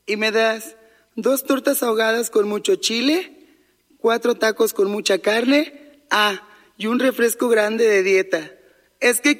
¿Y me das 2 tortas ahogadas con mucho chile, 4 tacos con mucha carne, y un refresco grande de dieta? Es que